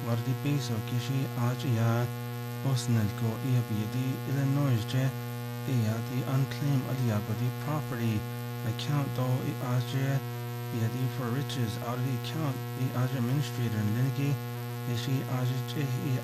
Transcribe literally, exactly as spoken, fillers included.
Wardi Beso Kishi Ajia Osnelko Iabidi Illinois Je Ea the unclaimed Aliabadi property account though I Ajia Iadi for riches out of the account I Ajia administrator and Linigi Ishi Ajia